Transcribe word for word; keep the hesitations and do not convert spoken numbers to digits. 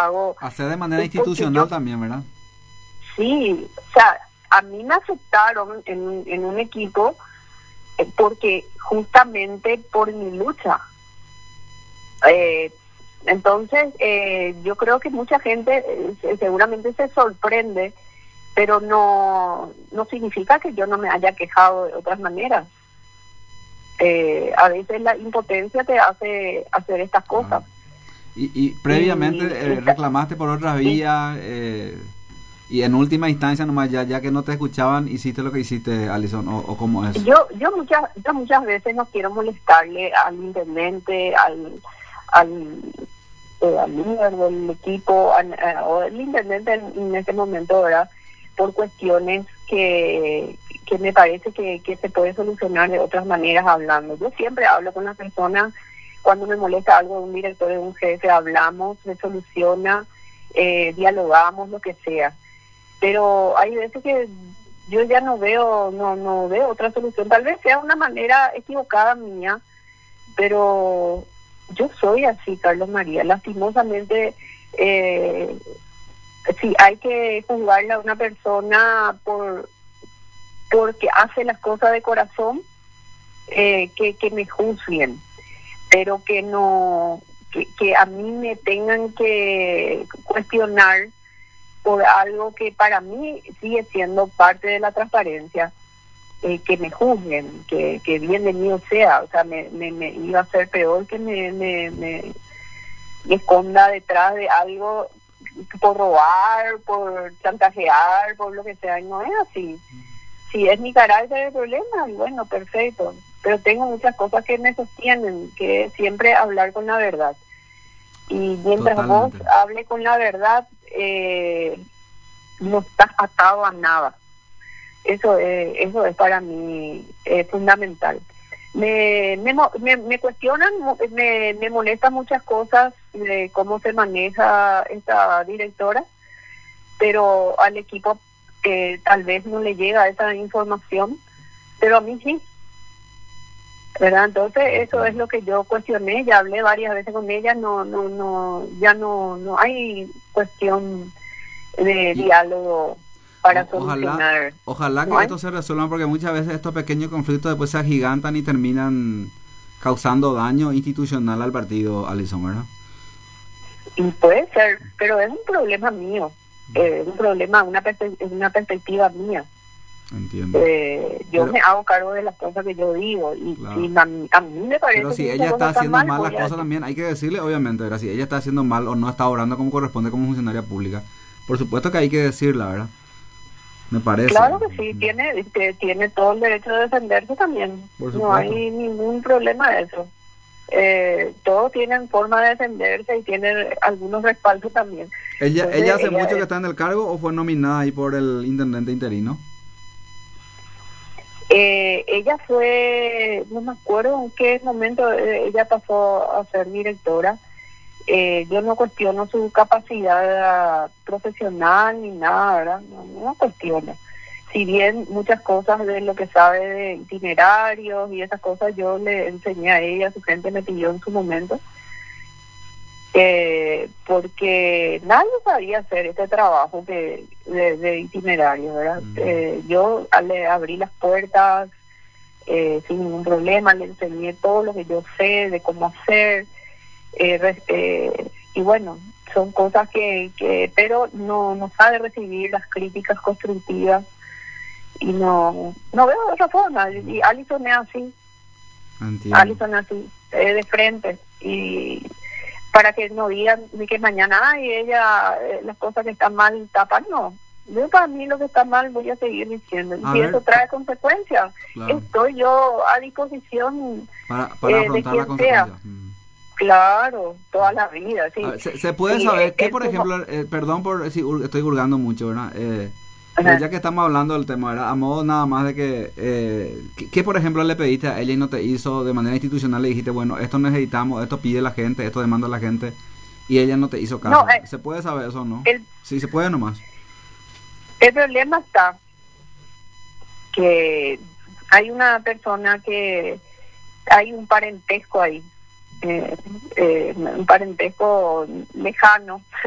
hago... Hacer de manera es porque institucional yo- también, ¿verdad? Sí, o sea, a mí me aceptaron en, un- en un equipo eh, porque justamente por mi lucha. Eh, entonces, eh, yo creo que mucha gente eh, se- seguramente se sorprende, pero no, no significa que yo no me haya quejado de otras maneras. Eh, a veces la impotencia te hace hacer estas cosas. Claro. Y, y previamente Y- eh, reclamaste por otras y- vías eh, y en última instancia nomás ya ya que no te escuchaban hiciste lo que hiciste, Alison, o, o cómo es. Yo yo muchas yo muchas veces no quiero molestarle al intendente, al al, eh, al líder del equipo, al, eh, o el intendente en, en ese momento, ¿verdad? Por cuestiones que, que me parece que, que se puede solucionar de otras maneras hablando. Yo siempre hablo con las personas, cuando me molesta algo de un director, de un jefe, hablamos, se soluciona, eh, dialogamos, lo que sea. Pero hay veces que yo ya no veo, no, no veo otra solución. Tal vez sea una manera equivocada mía, pero yo soy así, Carlos María. Lastimosamente, eh, si hay que juzgarle a una persona por porque hace las cosas de corazón, eh, que, que me juzguen, pero que no, que, que a mí me tengan que cuestionar por algo que para mí sigue siendo parte de la transparencia, eh, que me juzguen, que, que bien de mí sea, o sea, me, me, me iba a ser peor que me, me, me, me esconda detrás de algo por robar, por chantajear, por lo que sea, y no es así. Si es mi carácter el problema, bueno, perfecto, pero tengo muchas cosas que me sostienen, que es siempre hablar con la verdad. Y mientras Totalmente. vos hable con la verdad, eh, no estás atado a nada. Eso es, eso es para mí eh, fundamental. Me, me, mo- me, me cuestionan, mo- me, me molestan muchas cosas de cómo se maneja esta directora, pero al equipo eh, tal vez no le llega esa información, pero a mí sí, ¿verdad? Entonces eso es lo que yo cuestioné, ya hablé varias veces con ella, no, no, no, ya no, no hay cuestión de Y- diálogo para O- ojalá, solucionar. ojalá que ¿No hay? esto se resuelva porque muchas veces estos pequeños conflictos después se agigantan y terminan causando daño institucional al partido, Alison, ¿verdad? Y puede ser, pero es un problema mío, eh, es un problema, una, perspe- es una perspectiva mía. Entiendo. Eh, yo Pero- me hago cargo de las cosas que yo digo, y Claro. si a mí, a mí me parece Pero si que ella muchas está cosas están haciendo mal, voy las a cosas decir. también hay que decirle, obviamente, ¿verdad? Si ella está haciendo mal o no está obrando como corresponde como funcionaria pública, por supuesto que hay que decirla, ¿verdad? Me parece. Claro que sí, tiene que tiene todo el derecho de defenderse también. Por No supuesto. hay ningún problema de eso. Eh, todos tienen forma de defenderse y tienen algunos respaldos también. ¿Ella, Entonces, ella hace ella mucho que es- está en el cargo o fue nominada ahí por el intendente interino? Eh, ella fue, no me acuerdo en qué momento eh, ella pasó a ser directora. Eh, yo no cuestiono su capacidad profesional ni nada, ¿verdad? No, no cuestiono. Si bien muchas cosas de lo que sabe de itinerarios y esas cosas yo le enseñé a ella, su gente me pidió en su momento, eh, porque nadie sabía hacer este trabajo que, de, de itinerario, ¿verdad? Mm. Eh, yo le abrí las puertas eh, sin ningún problema, le enseñé todo lo que yo sé de cómo hacer, eh, re- eh, y bueno, son cosas que, que pero no, no sabe recibir las críticas constructivas y no no veo de otra forma. Y Alison es así, Entiendo. Alison es así, es de frente, y para que no digan de que mañana ay, ella eh, las cosas que están mal tapan, no. Yo para mí lo que está mal voy a seguir diciendo. Y A si ver, eso trae consecuencias, Claro. estoy yo a disposición, Para, para eh, de afrontar la quien sea. consecuencia. Mm. claro, toda la vida, sí. A ver, ¿se, se puede Sí, saber eh, qué, es por como- ejemplo, eh, perdón por si hur- estoy hurgando mucho, ¿verdad? Eh, pero Ajá. ya que estamos hablando del tema, ¿verdad? A modo nada más de que, eh, ¿qué, qué, por ejemplo, le pediste a ella y no te hizo de manera institucional? Le dijiste, bueno, esto necesitamos, esto pide la gente, esto demanda la gente, y ella no te hizo caso. No, eh, ¿Se puede saber eso o no? el- Sí, se puede nomás. El problema está que hay una persona que hay un parentesco ahí, eh, eh, un parentesco lejano